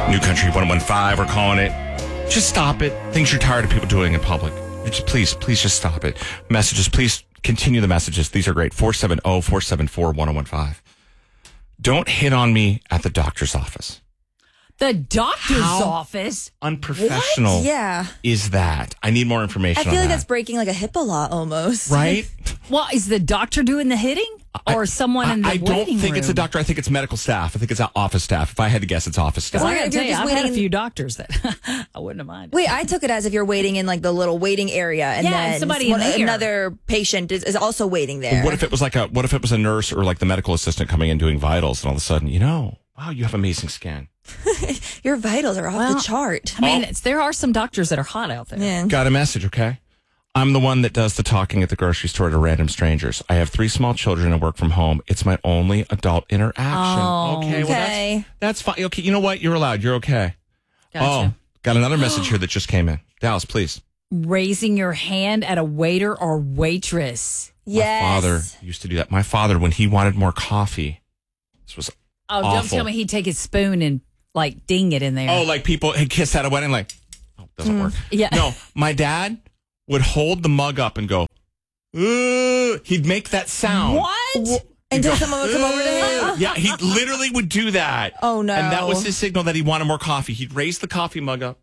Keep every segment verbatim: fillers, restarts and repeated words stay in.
New Country one oh one five, we're calling it. Just stop it. Things you're tired of people doing in public. Just, please, please just stop it. Messages, please continue the messages. These are great. four seven zero, four seven four, one oh one five. Don't hit on me at the doctor's office. The doctor's How office? Unprofessional What? Yeah. is that? I need more information I feel on like that. that's breaking like a HIPAA law almost. Right? Well, is the doctor doing the hitting? Or I- someone in the I, I don't waiting think room? it's a doctor. I think it's medical staff. I think it's office staff. If I had to guess, it's office staff. Because I Or got to if tell you're you, just I've had a waiting- few doctors that I wouldn't have minded. Wait, I took it as if you're waiting in like the little waiting area, and Yeah, then and somebody in one- there. another patient is, is also waiting there. What if it was like a? What if it was a nurse or like the medical assistant coming in doing vitals, and all of a sudden, you know, wow, you have amazing skin. Your vitals are off Well, the chart? I mean, it's, there are some doctors that are hot out there. Yeah. Got a message, okay? I'm the one that does the talking at the grocery store to random strangers. I have three small children and work from home. It's my only adult interaction. Oh, okay, well okay. that's, that's fine. Okay, you know what? You're allowed. You're okay. Gotcha. Oh, got another message here that just came in. Dallas, please. Raising your hand at a waiter or waitress. Yes. My father used to do that. My father, when he wanted more coffee, this was Oh, awful. don't tell me he'd take his spoon and like ding it in there. Oh, like people had kissed at a wedding, like, oh, doesn't work. Yeah. No, my dad would hold the mug up and go, "Ooh." He'd make that sound. What? Until someone would come over to him. Yeah, he literally would do that. Oh, no. And that was his signal that he wanted more coffee. He'd raise the coffee mug up.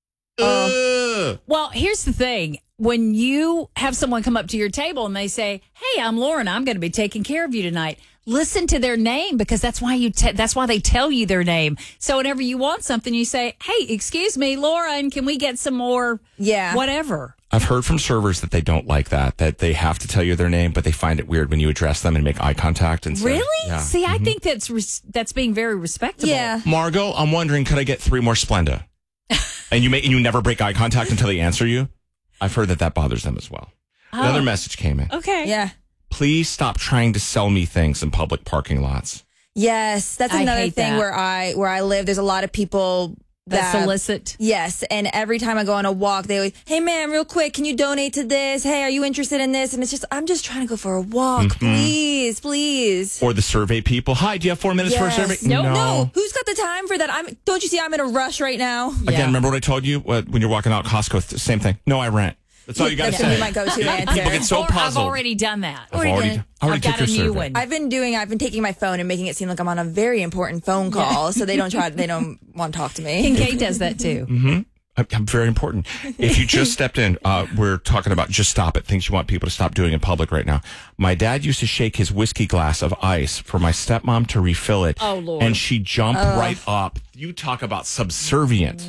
Ugh. Well, here's the thing. When you have someone come up to your table and they say, "Hey, I'm Lauren. I'm going to be taking care of you tonight." Listen to their name because that's why you. Te- that's why they tell you their name. So whenever you want something, you say, "Hey, excuse me, Lauren. Can we get some more? Yeah. Whatever." I've heard from servers that they don't like that, that they have to tell you their name, but they find it weird when you address them and make eye contact. And say, Really? Yeah. See, I think that's res- that's being very respectable. Yeah. Margot, I'm wondering, could I get three more Splenda? And you make you never break eye contact until they answer you. I've heard that that bothers them as well. Another Oh. message came in. Okay. Yeah. Please stop trying to sell me things in public parking lots. Yes. That's I another hate thing that. where I where I live. There's a lot of people That solicit. Yes, and every time I go on a walk, they always, "Hey, ma'am, real quick, can you donate to this? Hey, are you interested in this?" And it's just, I'm just trying to go for a walk, Mm-hmm. please, please. Or the survey people. Hi, do you have four minutes for a Yes. survey? Nope. No, who's got the time for that? I'm. Don't you see? I'm in a rush right now. Again, Yeah. remember what I told you uh, when you're walking out Costco? th- Same thing. No, I rent. That's all you got to That's say. my go-to answer. People get so or puzzled. I've already done that. I've already, done. already I've took got your a new survey. one. I've been doing. I've been taking my phone and making it seem like I'm on a very important phone call, so they don't try. They don't want to talk to me. And Kate does that too. I'm, I'm very important. If you just stepped in, uh, we're talking about just stop it. Things you want people to stop doing in public right now. My dad used to shake his whiskey glass of ice for my stepmom to refill it. Oh, Lord. And she jumped right up. You talk about subservient.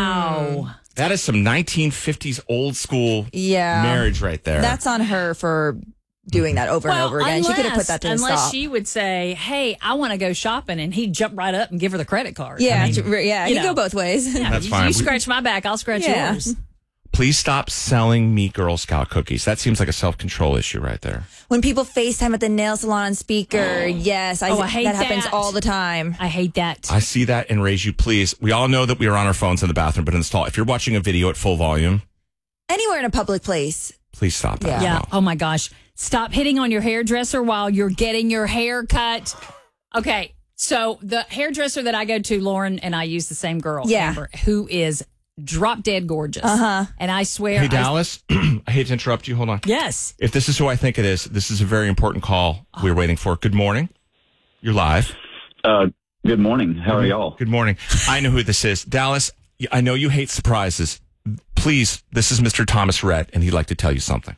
Wow. That is some nineteen fifties old school Yeah. marriage right there. That's on her for doing that over and Well, over again. unless, she could have put that to the unless stop. she would say, "Hey, I want to go shopping," and he'd jump right up and give her the credit card. yeah, I mean, tr- yeah. you You know. go both ways. yeah, That's you, fine. You We- scratch my back, I'll scratch Yeah. yours. Please stop selling me Girl Scout cookies. That seems like a self-control issue right there. When people FaceTime at the nail salon on speaker, yes, I, Oh, I hate that happens that. all the time. I hate that. I see that and raise you, please. We all know that we are on our phones in the bathroom, but in the stall, if you're watching a video at full volume, Anywhere in a public place. please stop that. Yeah. as yeah. well. Oh my gosh. Stop hitting on your hairdresser while you're getting your hair cut. Okay. So the hairdresser that I go to, Lauren, and I use the same girl, Yeah. Amber, who is drop dead gorgeous. Uh-huh. And I swear. Hey, I- Dallas, I hate to interrupt you. Hold on. yes. If this is who I think it is, this is a very important call we're waiting for. Good morning. You're live. Uh, good morning. How are y'all? Good morning. I know who this is. Dallas, I know you hate surprises. Please, this is Mister Thomas Rhett, and he'd like to tell you something.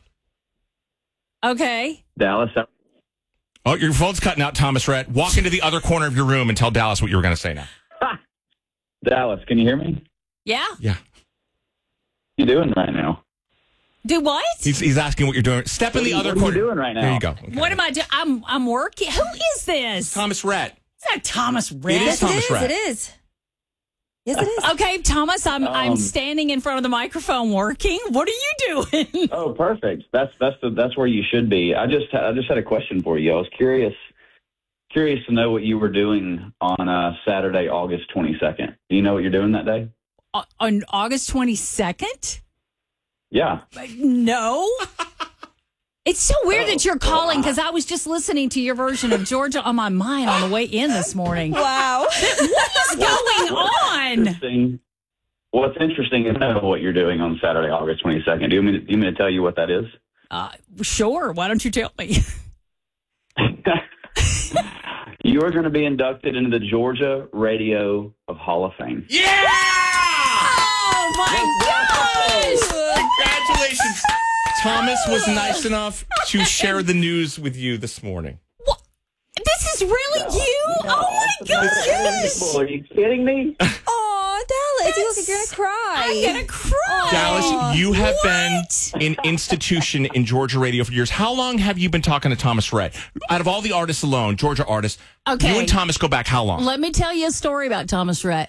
Okay. Dallas, Oh, your phone's cutting out, Thomas Rhett. Walk into the other corner of your room and tell Dallas what you were going to say now. Dallas, can you hear me? Yeah. Yeah. What are you doing right now? Do what? He's, he's asking what you're doing. Step in What the are you- other what are corner. you doing right now? There you go. Okay. What am I doing? I'm I'm working. Who is this? Thomas Rhett. Is that Thomas Red? It is Yes, Thomas it is. Rhett. It is. Yes, it is. Okay, Thomas, I'm I'm Um, standing in front of the microphone working. What are you doing? Oh, perfect. That's that's the, that's where you should be. I just I just had a question for you. I was curious curious to know what you were doing on uh, Saturday, August twenty-second. Do you know what you're doing that day? O- On August twenty-second? Yeah. No. It's so weird that you're calling because I was just listening to your version of Georgia on my mind on the way in this morning. Wow. What is going on? Interesting. What's interesting is know what you're doing on Saturday, August twenty-second. Do you mean do you mean to tell you what that is? Uh, sure. Why don't you tell me? You are going to be inducted into the Georgia Radio of Hall of Fame. Yeah! Oh, my gosh! Congratulations. Thomas was nice enough to share the news with you this morning. What? This is really you? Oh, my gosh! Are you kidding me? Oh, Dallas, you look like you're going to cry. I'm going to cry. Dallas, you have What? been an institution in Georgia radio for years. How long have you been talking to Thomas Rhett? Out of all the artists alone, Georgia artists, Okay. you and Thomas go back how long? Let me tell you a story about Thomas Rhett.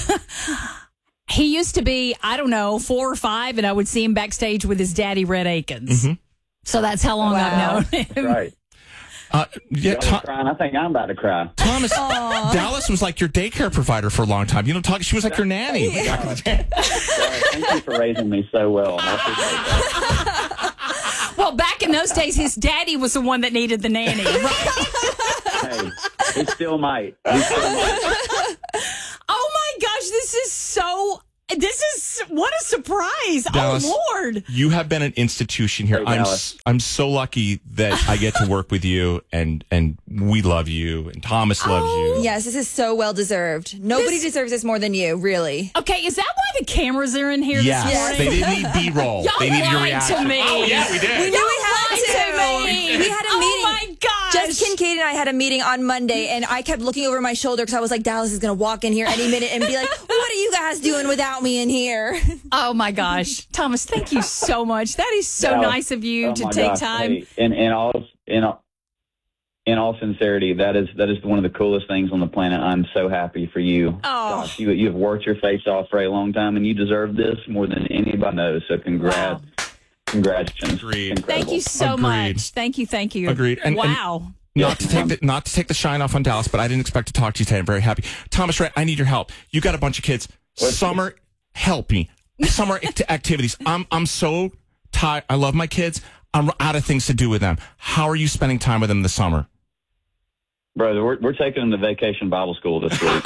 He used to be, I don't know, four or five, and I would see him backstage with his daddy, Rhett Akins. Mm-hmm. So that's how long Wow. I've known him. Right. Uh, yeah, Y'all Tho- are crying. I think I'm about to cry. Thomas, Dallas was like your daycare provider for a long time. You know, talk, she was like your nanny. back in the day. Sorry, thank you for raising me so well. I appreciate that. Well, back in those days, his daddy was the one that needed the nanny. Right? Hey, he still might. He still might. Oh my gosh, this is so. This is what a surprise! Dallas, oh Lord! You have been an institution here. Hey, I'm Dallas. s- I'm so lucky that I get to work with you, and and we love you, and Thomas loves you. Yes, this is so well deserved. Nobody This- deserves this more than you, really. Okay, is that why the cameras are in here Yes, this morning? they didn't need B-roll. Y'all they needed your lied reaction. to me. Oh yeah, we did. We knew we had Lied to. to me. We had a Oh meeting. my gosh! Just Kincaid and I had a meeting on Monday, and I kept looking over my shoulder because I was like, Dallas is going to walk in here any minute and be like, what are you guys doing without me in here? Oh my gosh, Thomas! Thank you so much. That is so Dallas, nice of you oh to my take gosh. time. Hey, in, in all in all in all sincerity, that is that is one of the coolest things on the planet. I'm so happy for you. Oh. Gosh, you you've worked your face off for a long time, and you deserve this more than anybody knows. So congrats, Wow. congratulations. Agreed. Incredible. Thank you so Agreed. much. Thank you. Thank you. Agreed. And- and- wow. Not to take the not to take the shine off on Dallas, but I didn't expect to talk to you today. I'm very happy. Thomas Rhett, I need your help. You got a bunch of kids. Summer, help me. Summer act- activities. I'm I'm so tired. I love my kids. I'm out of things to do with them. How are you spending time with them this summer? Brother, we're we're taking them to vacation Bible school this week.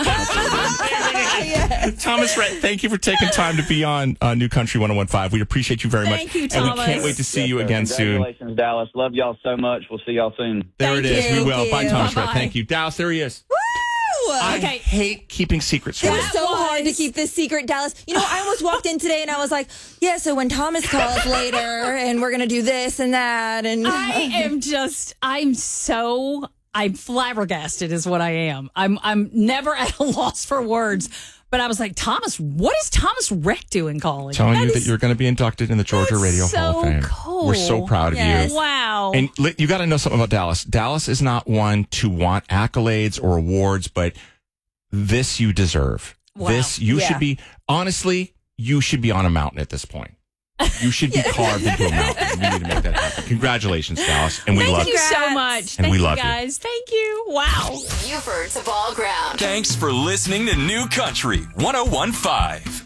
Thomas Rhett, thank you for taking time to be on uh, New Country one oh one five. We appreciate you very Thank much. you, And we Thomas. can't wait to see Yes, you sir. again soon. Congratulations, Dallas. Love y'all so much. We'll see y'all soon. There Thank it is. you. We will. Thank Bye, you. Thomas Rhett. Bye-bye. Thank you. Dallas, there he is. Woo! I Okay. hate keeping secrets from It you. was so hard to keep this secret, Dallas. You know, I almost walked in today and I was like, yeah, so when Thomas calls later and we're going to do this and that. And I am just. I'm so. I'm flabbergasted, is what I am. I'm. I'm never at a loss for words. But I was like, Thomas, what is Thomas Rhett doing calling? Telling you is that you're going to be inducted in the Georgia That's Radio so Hall of Fame. cool. We're so proud of Yes. you. Wow. And li- you got to know something about Dallas. Dallas is not one to want accolades or awards, but this you deserve. Wow. This you Yeah. should be. Honestly, you should be on a mountain at this point. You should be carved into a mountain. We need to make that happen. Congratulations, Dallas, and we Thank love you you. so Congrats. much. And Thank we you love you. guys. Thank you. Wow. Buford to Ball Ground. Thanks for listening to New Country one oh one five.